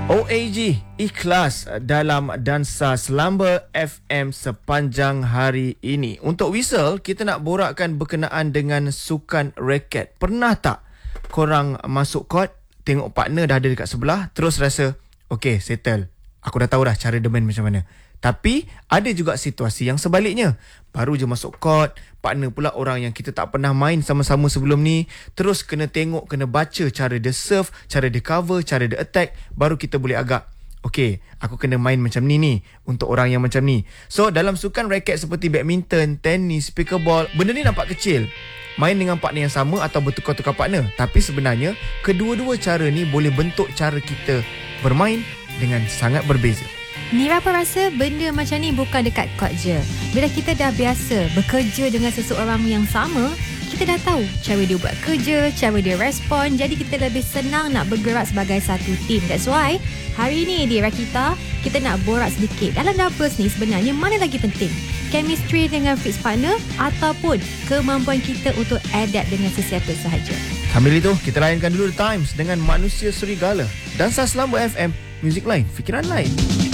OAG ikhlas dalam dansa Selamba FM sepanjang hari ini. Untuk Whistle, kita nak borakkan berkenaan dengan sukan raket. Pernah tak korang masuk court, tengok partner dah ada dekat sebelah, terus rasa, okay, settle. Aku dah tahu dah cara dia main macam mana. Tapi ada juga situasi yang sebaliknya. Baru je masuk court, partner pula orang yang kita tak pernah main sama-sama sebelum ni. Terus kena tengok, kena baca cara dia serve, cara dia cover, cara dia attack. Baru kita boleh agak, okay, aku kena main macam ni untuk orang yang macam ni. So dalam sukan raket seperti badminton, tenis, pickleball, benda ni nampak kecil. Main dengan partner yang sama atau bertukar-tukar partner. Tapi sebenarnya kedua-dua cara ni boleh bentuk cara kita bermain dengan sangat berbeza. Nira pun rasa benda macam ni bukan dekat court je. Bila kita dah biasa bekerja dengan seseorang yang sama, kita dah tahu cara dia buat kerja, cara dia respon. Jadi kita lebih senang nak bergerak sebagai satu tim. That's why hari ni di Rakita, kita nak borak sedikit. Dalam doubles ni sebenarnya mana lagi penting? Chemistry dengan fixed partner ataupun kemampuan kita untuk adapt dengan sesiapa sahaja. Sambil itu, kita layankan dulu The Times dengan Manusia Serigala. Dansa Selamba FM, muzik lain, fikiran lain.